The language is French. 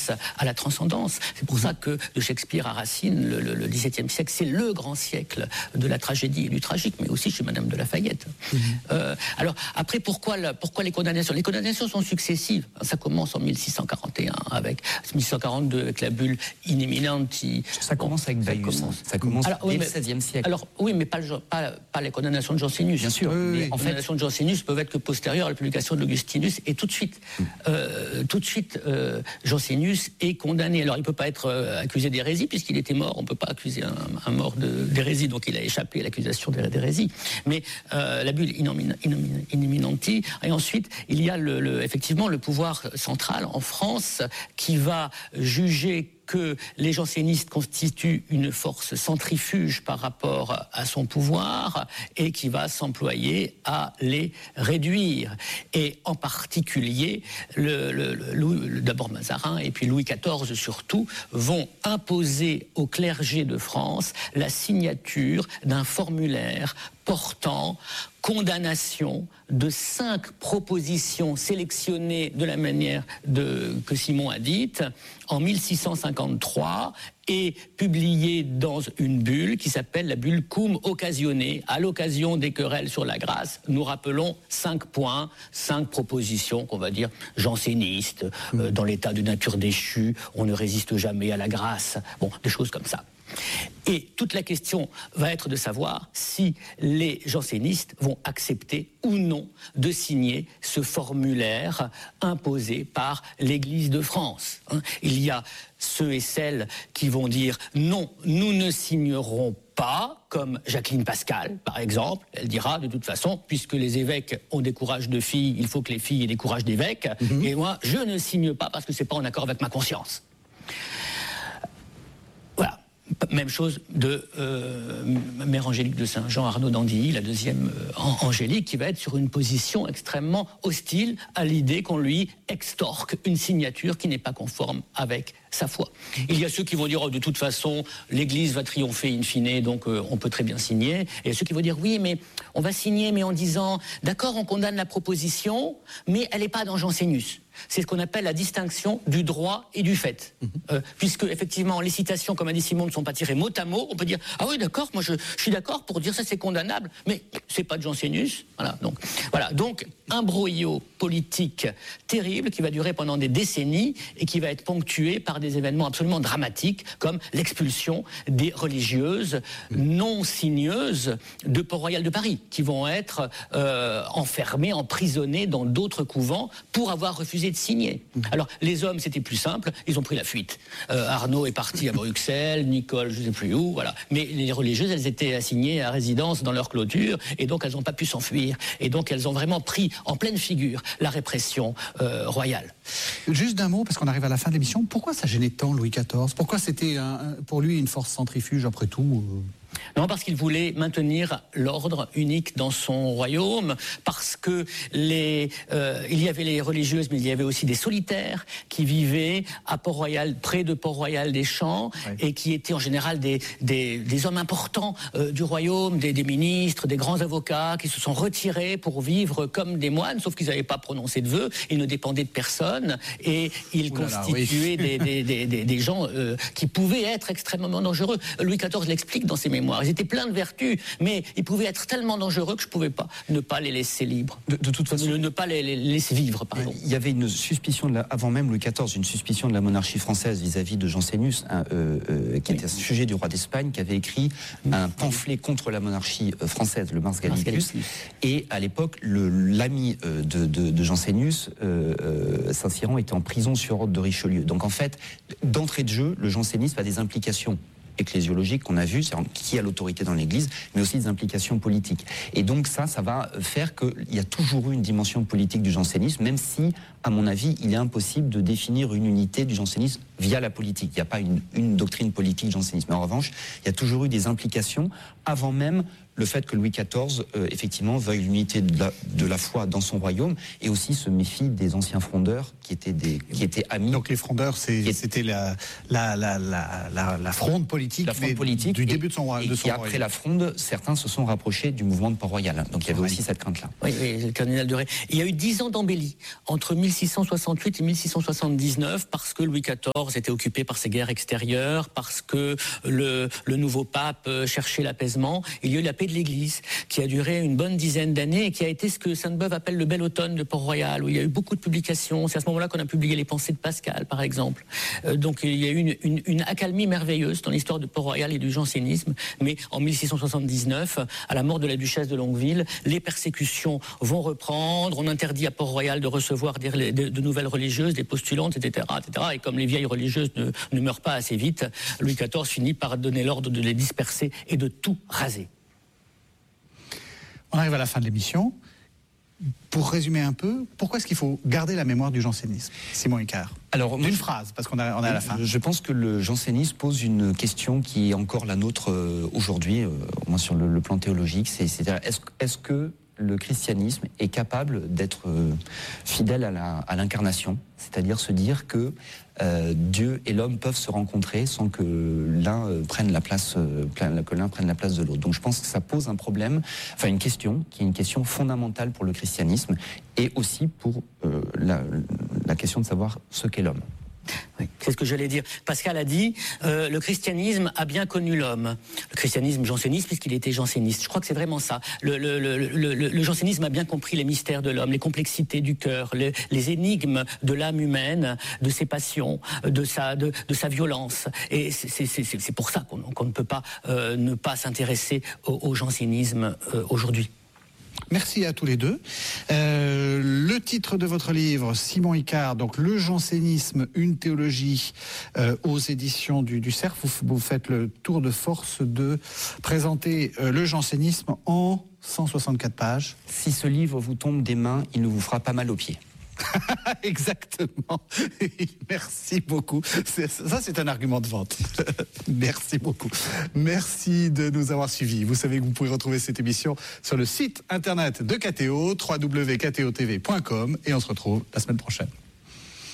tendance à la transcendance. C'est pour ça que de Shakespeare à Racine, le XVIIe siècle, c'est le grand siècle de la tragédie et du tragique, mais aussi chez Madame de Lafayette. Alors, après, pourquoi les condamnations? Les condamnations sont successives. Ça commence en 1641, avec 1642, avec la bulle In Eminenti. Ça commence avec Baius. Ça commence dès le XVIe siècle. Alors, oui, mais pas les condamnations de Jansénus. Bien sûr. Les condamnations de Jansénus peuvent être que postérieures à la publication de l'Augustinus, et tout de suite, Jansénus est condamné. Alors, il ne peut pas être accusé d'hérésie, puisqu'il était mort. On ne peut pas accuser un mort d'hérésie, donc il a échappé à l'accusation d'hérésie. Mais la bulle In Eminenti, et ensuite, il y a effectivement le pouvoir central en France qui va juger que les jansénistes constituent une force centrifuge par rapport à son pouvoir et qui va s'employer à les réduire. Et en particulier, d'abord Mazarin et puis Louis XIV surtout, vont imposer au clergé de France la signature d'un formulaire portant condamnation de 5 propositions sélectionnées de la manière que Simon a dite en 1653 et publiées dans une bulle qui s'appelle la bulle Cum Occasione. À l'occasion des querelles sur la grâce, nous rappelons 5 points, 5 propositions qu'on va dire jansénistes, dans l'état de nature déchue, on ne résiste jamais à la grâce, bon, des choses comme ça. Et toute la question va être de savoir si les jansénistes vont accepter ou non de signer ce formulaire imposé par l'Église de France. Il y a ceux et celles qui vont dire non, nous ne signerons pas, comme Jacqueline Pascal, par exemple. Elle dira, de toute façon, puisque les évêques ont des courages de filles, il faut que les filles aient des courages d'évêques. Et moi, je ne signe pas parce que c'est pas en accord avec ma conscience. Voilà. Même chose de Mère Angélique de Saint-Jean, Arnaud d'Andilly, la deuxième Angélique, qui va être sur une position extrêmement hostile à l'idée qu'on lui extorque une signature qui n'est pas conforme avec sa foi. Il y a ceux qui vont dire, oh, de toute façon, l'Église va triompher in fine, donc on peut très bien signer. Et il y a ceux qui vont dire, oui, mais on va signer, mais en disant, d'accord, on condamne la proposition, mais elle n'est pas dans Jansénus. C'est ce qu'on appelle la distinction du droit et du fait. Puisque, effectivement, les citations, comme a dit Simon, ne sont pas tirées mot à mot. On peut dire, ah oui, d'accord, moi je suis d'accord pour dire ça, c'est condamnable, mais c'est pas de Jansénus. Voilà, donc un brouillot politique terrible qui va durer pendant des décennies et qui va être ponctué par des événements absolument dramatiques, comme l'expulsion des religieuses non signeuses de Port-Royal de Paris, qui vont être enfermées, emprisonnées dans d'autres couvents pour avoir refusé de signer. Alors, les hommes, c'était plus simple, ils ont pris la fuite. Arnaud est parti à Bruxelles, Nicole, je ne sais plus où, voilà. Mais les religieuses, elles étaient assignées à résidence dans leur clôture, et donc elles n'ont pas pu s'enfuir. Et donc, elles ont vraiment pris en pleine figure la répression royale. Juste d'un mot, parce qu'on arrive à la fin de l'émission, pourquoi ça gênait tant Louis XIV? Pourquoi c'était pour lui une force centrifuge après tout Non, parce qu'il voulait maintenir l'ordre unique dans son royaume, parce que il y avait les religieuses, mais il y avait aussi des solitaires qui vivaient à Port-Royal, près de Port-Royal-des-Champs, et qui étaient en général des hommes importants du royaume, des ministres, des grands avocats, qui se sont retirés pour vivre comme des moines, sauf qu'ils n'avaient pas prononcé de vœux, ils ne dépendaient de personne, et ils constituaient des gens qui pouvaient être extrêmement dangereux. Louis XIV l'explique dans ses mémoires. Ils étaient pleins de vertus, mais ils pouvaient être tellement dangereux que je ne pouvais pas ne pas les laisser libres. De toute façon, ne pas les laisser vivre, pardon. Il y avait une suspicion, avant même Louis XIV, une suspicion de la monarchie française vis-à-vis de Jansénus, qui était un sujet du roi d'Espagne, qui avait écrit un pamphlet contre la monarchie française, le Mars Gallicus. Et à l'époque, l'ami de Jansénus, Saint-Cyran, était en prison sur ordre de Richelieu. Donc en fait, d'entrée de jeu, le jansénisme a des implications ecclésiologiques qu'on a vues, c'est qui a l'autorité dans l'Église, mais aussi des implications politiques. Et donc ça va faire qu'il y a toujours eu une dimension politique du jansénisme, même si, à mon avis, il est impossible de définir une unité du jansénisme via la politique. Il n'y a pas une doctrine politique janséniste. Mais en revanche, il y a toujours eu des implications avant même le fait que Louis XIV, effectivement, veuille l'unité de la foi dans son royaume et aussi se méfie des anciens frondeurs qui étaient amis. Donc les frondeurs, c'était la fronde politique, du début de son royaume. Et après la fronde, certains se sont rapprochés du mouvement de Port-Royal. Donc il y avait aussi cette crainte-là. Oui, le cardinal de Retz. Il y a eu 10 ans d'embellie entre 1668 et 1679 parce que Louis XIV était occupé par ses guerres extérieures, parce que le nouveau pape cherchait l'apaisement. Il y a eu la paix de l'Église, qui a duré une bonne dizaine d'années et qui a été ce que Sainte-Beuve appelle le bel automne de Port-Royal, où il y a eu beaucoup de publications. C'est à ce moment-là qu'on a publié les pensées de Pascal, par exemple. Donc il y a eu une accalmie merveilleuse dans l'histoire de Port-Royal et du jansénisme. Mais en 1679, à la mort de la duchesse de Longueville, les persécutions vont reprendre. On interdit à Port-Royal de recevoir de nouvelles religieuses, des postulantes, etc., etc. Et comme les vieilles religieuses ne meurent pas assez vite, Louis XIV finit par donner l'ordre de les disperser et de tout raser. On arrive à la fin de l'émission. Pour résumer un peu, pourquoi est-ce qu'il faut garder la mémoire du jansénisme, Simon Icard? Alors, d'une phrase, parce qu'on est à la fin. Je pense que le jansénisme pose une question qui est encore la nôtre aujourd'hui, au moins sur le plan théologique. C'est-à-dire, est-ce que le christianisme est capable d'être fidèle à l'incarnation, c'est-à-dire se dire que Dieu et l'homme peuvent se rencontrer sans que l'un prenne la place de l'autre. Donc je pense que ça pose un problème, enfin une question qui est une question fondamentale pour le christianisme et aussi pour la question de savoir ce qu'est l'homme. Oui, c'est ce que j'allais dire. Pascal a dit le christianisme a bien connu l'homme. Le christianisme janséniste, puisqu'il était janséniste. Je crois que c'est vraiment ça. Le jansénisme a bien compris les mystères de l'homme, les complexités du cœur, les énigmes de l'âme humaine, de ses passions, de sa violence. Et c'est pour ça qu'on ne peut pas ne pas s'intéresser au jansénisme aujourd'hui. Merci à tous les deux. Le titre de votre livre, Simon Icard, donc Le jansénisme, une théologie, aux éditions du Cerf. Vous faites le tour de force de présenter le jansénisme en 164 pages. Si ce livre vous tombe des mains, il ne vous fera pas mal aux pieds. Exactement. Merci beaucoup. Ça, c'est un argument de vente. Merci beaucoup. Merci de nous avoir suivis. Vous savez que vous pouvez retrouver cette émission sur le site internet de KTO, www.ktotv.com, et on se retrouve la semaine prochaine.